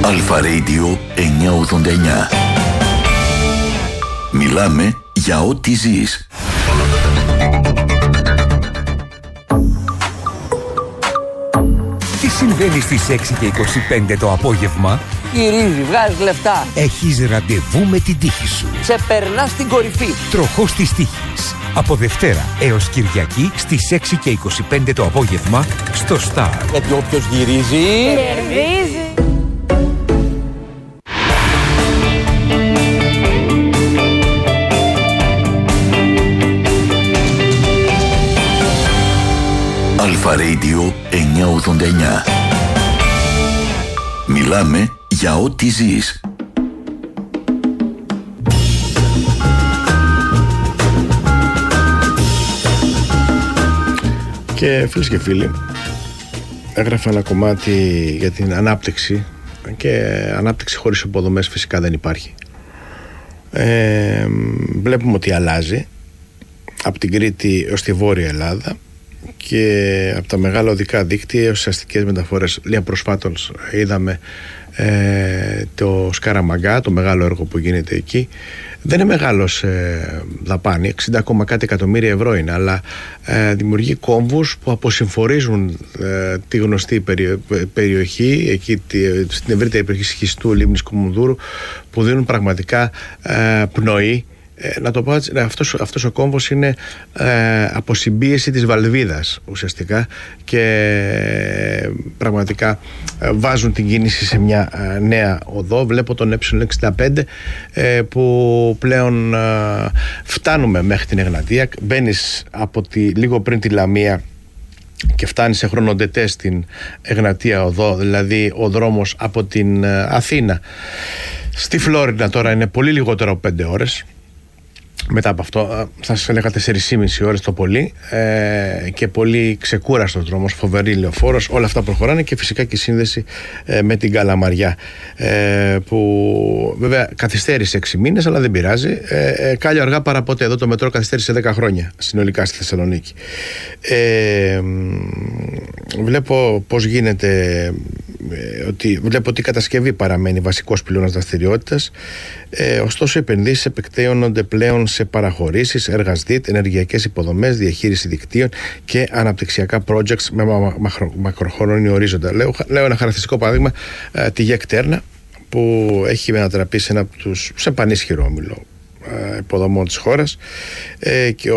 Αλφα Radio 989. Μιλάμε για ό,τι ζεις. Τι συμβαίνει στις 6 και 25 το απόγευμα? Γυρίζει, βγάζει λεφτά. Έχεις ραντεβού με την τύχη σου. Σε περνά στην κορυφή. Τροχός της τύχης. Από Δευτέρα έως Κυριακή στις 6 και 25 το απόγευμα στο Star. Γιατί όποιος γυρίζει κερδίζει. Αλφα Radio 989. Μιλάμε για ό,τι ζεις. Και φίλες και φίλοι, έγραφα ένα κομμάτι για την ανάπτυξη, και ανάπτυξη χωρίς υποδομές φυσικά δεν υπάρχει. Βλέπουμε ότι αλλάζει από την Κρήτη έως τη Βόρεια Ελλάδα και από τα μεγάλα οδικά δίκτυα έως τις αστικές μεταφορές. Λίγα προσφάτως είδαμε το Σκαραμαγκά, το μεγάλο έργο που γίνεται εκεί. Δεν είναι μεγάλος δαπάνη, 60 κάτι εκατομμύρια ευρώ είναι, αλλά δημιουργεί κόμβους που αποσυμφορίζουν τη γνωστή περιοχή, εκεί στην ευρύτερη περιοχή σχιστού Λίμνης Κουμουνδούρου, που δίνουν πραγματικά πνοή. Να το πω έτσι, αυτός ο κόμβος είναι αποσυμπίεση της βαλβίδας ουσιαστικά, και πραγματικά βάζουν την κίνηση σε μια νέα οδό. Βλέπω τον Ε65 που πλέον φτάνουμε μέχρι την Εγνατία. Μπαίνεις λίγο πριν τη Λαμία και φτάνει σε χρονοτετέ στην Εγνατία οδό, δηλαδή ο δρόμος από την Αθήνα στη Φλόρινα τώρα είναι πολύ λιγότερο από 5 ώρες. Μετά από αυτό θα σας έλεγα 4,5 ώρες το πολύ, και πολύ ξεκούραστος δρόμος, φοβερή λεωφόρος. Όλα αυτά προχωράνε, και φυσικά και η σύνδεση με την Καλαμαριά, που βέβαια καθυστέρησε 6 μήνες, αλλά δεν πειράζει. Κάλλιο αργά παρά ποτέ. Εδώ το μετρό καθυστέρησε 10 χρόνια συνολικά στη Θεσσαλονίκη. Βλέπω πώς γίνεται, βλέπω ότι η κατασκευή παραμένει βασικός πυλώνας δραστηριότητας. Ωστόσο οι επενδύσεις επεκτείνονται πλέον σε παραχωρήσεις, έργα ΣΔΙΤ, ενεργειακές υποδομές, διαχείριση δικτύων και αναπτυξιακά projects με μακροχρόνιο ορίζοντα. Λέω ένα χαρακτηριστικό παράδειγμα, τη ΓΕΚ Τέρνα, που έχει μετατραπεί σε ένα από τους πανίσχυρο όμιλο υποδομών της χώρας, και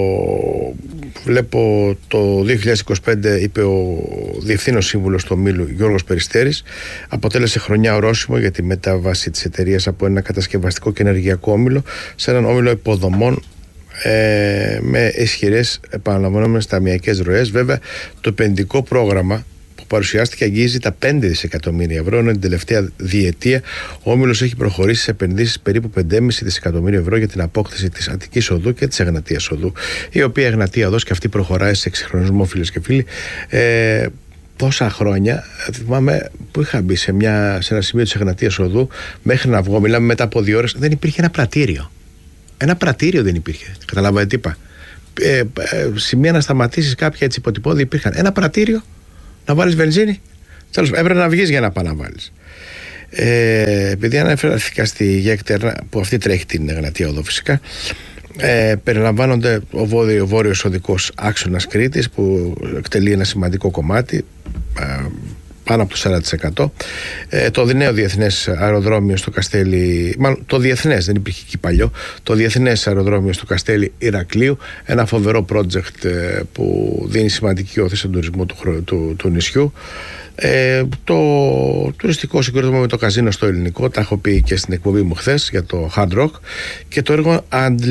βλέπω το 2025, είπε ο Διευθύνων Σύμβουλος του ομίλου Γιώργος Περιστέρης, αποτέλεσε χρονιά ορόσημο για τη μετάβαση της εταιρείας από ένα κατασκευαστικό και ενεργειακό όμιλο σε έναν όμιλο υποδομών με ισχυρές επαναλαμβανόμενες ταμειακές ροές. Βέβαια, το επενδυτικό πρόγραμμα που παρουσιάστηκε αγγίζει τα 5 δισεκατομμύρια ευρώ, ενώ την τελευταία διετία ο όμιλος έχει προχωρήσει σε επενδύσεις περίπου 5,5 δισεκατομμύρια ευρώ για την απόκτηση της Αττικής Οδού και της Εγνατίας Οδού, η οποία Εγνατία Οδός και αυτή προχωράει σε εξυγχρονισμό, φίλες και φίλοι. Πόσα χρόνια, θυμάμαι που είχα μπει σε ένα σημείο της Εγνατίας Οδού, μέχρι να βγω, μιλάμε μετά από 2 ώρες, δεν υπήρχε ένα πρατήριο. Ένα πρατήριο δεν υπήρχε. Καταλάβατε τι είπα? Σημεία να σταματήσεις κάποια έτσι υποτυπώδη υπήρχαν. Ένα πρατήριο, να βάλεις βενζίνη, έπρεπε να βγεις για να πάει να βάλεις. Επειδή αναφέρθηκα στη ΓΕΚ Τέρνα, που αυτή τρέχει την Εγνατία Οδό φυσικά, περιλαμβάνονται ο βόρειος οδικός άξονας Κρήτης, που εκτελεί ένα σημαντικό κομμάτι, πάνω από το 40%. Το νέο διεθνές αεροδρόμιο στο Καστέλι, μάλλον το διεθνές, δεν υπήρχε εκεί παλιό, το διεθνές αεροδρόμιο στο Καστέλι Ηρακλείου, ένα φοβερό project που δίνει σημαντική όθηση στον τουρισμό του νησιού. Το τουριστικό συγκρότημα με το καζίνο στο Ελληνικό, τα έχω πει και στην εκπομπή μου χθες για το Hard Rock, και το έργο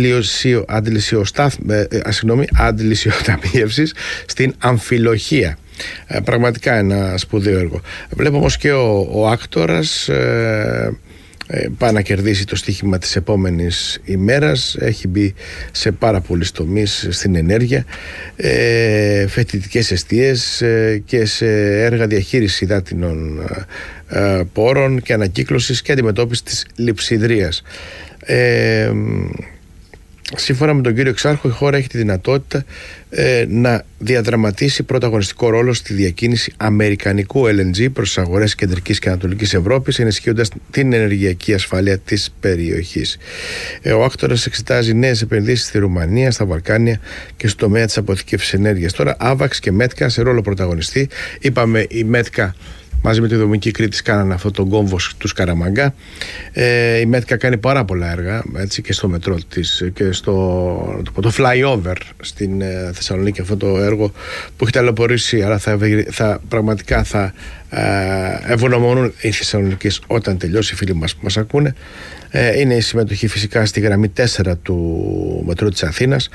αντιλησιοταμίευσης στην Αμφιλοχία. Πραγματικά ένα σπουδαίο έργο. Βλέπω όμως και ο άκτορας πάει να κερδίσει το στοίχημα της επόμενης ημέρας. Έχει μπει σε πάρα πολλούς τομείς στην ενέργεια, φοιτητικές εστίες και σε έργα διαχείρισης υδάτινων πόρων και ανακύκλωσης και αντιμετώπιση της λειψιδρίας. Σύμφωνα με τον κύριο Εξάρχο, η χώρα έχει τη δυνατότητα να διαδραματίσει πρωταγωνιστικό ρόλο στη διακίνηση αμερικανικού LNG προς τις αγορές Κεντρικής και Ανατολικής Ευρώπης, ενισχύοντας την ενεργειακή ασφάλεια της περιοχής. Ο άκτορας εξετάζει νέες επενδύσεις στη Ρουμανία, στα Βαλκάνια και στο τομέα της αποθήκευσης ενέργειας. Τώρα, Άβαξ και Μέτκα σε ρόλο πρωταγωνιστή. Είπαμε, η Μέτκα μαζί με τη Δομική Κρήτης κάνανε αυτό τον κόμβο του Σκαραμαγκά. Η Μέτκα κάνει πάρα πολλά έργα, έτσι, και στο μετρό της και το flyover στην Θεσσαλονίκη, αυτό το έργο που έχει ταλαιπωρήσει, αλλά πραγματικά θα ευγνωμονούν οι Θεσσαλονικείς όταν τελειώσει, οι φίλοι μας που μας ακούνε. Είναι η συμμετοχή φυσικά στη γραμμή 4 του μετρό της Αθήνας.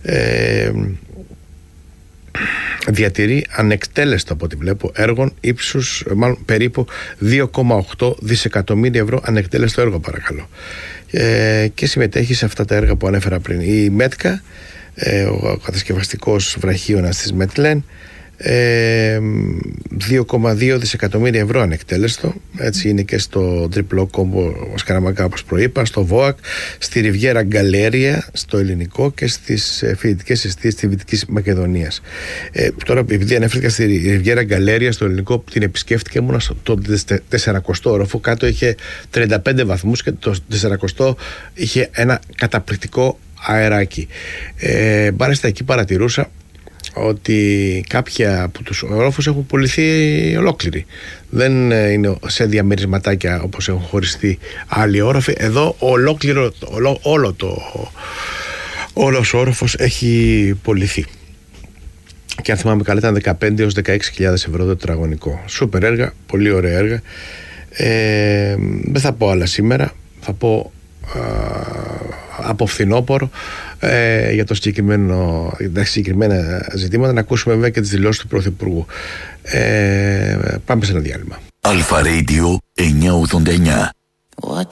Διατηρεί ανεκτέλεστο, από ό,τι βλέπω, έργων ύψους, μάλλον περίπου 2,8 δισεκατομμύρια ευρώ ανεκτέλεστο έργο, παρακαλώ, και συμμετέχει σε αυτά τα έργα που ανέφερα πριν. Η Μέτκα, ο κατασκευαστικός βραχίωνας της Μετλέν, 2,2 δισεκατομμύρια ευρώ ανεκτέλεστο, έτσι είναι και στο τριπλό κόμπο Σκαραμαγκά, όπως προείπα, στο ΒΟΑΚ, στη Ριβιέρα Γκαλέρια στο ελληνικό και στις φοιτητικές εστίες της Δυτικής Μακεδονίας. Τώρα, επειδή ανέφερθηκα στη Ριβιέρα Γκαλέρια στο ελληνικό, την επισκέφτηκα, ήμουνα στο 40ο όροφο, κάτω είχε 35 βαθμούς και το 40ο είχε ένα καταπληκτικό αεράκι. Μάλιστα εκεί παρατηρούσα ότι κάποια από τους ορόφους έχουν πουληθεί ολόκληροι. Δεν είναι σε διαμερισματάκια όπως έχουν χωριστεί άλλοι όροφοι. Εδώ όλος ο όροφος έχει πουληθεί. Και αν θυμάμαι καλά, ήταν 15 έως 16.000 ευρώ το τετραγωνικό. Σούπερ έργα, πολύ ωραία έργα. Δεν θα πω άλλα σήμερα. Θα πω από φθινόπωρο για τα συγκεκριμένα ζητήματα. Να ακούσουμε βέβαια και τις δηλώσεις του Πρωθυπουργού. Πάμε σε ένα διάλειμμα. Αλφα Radio 989.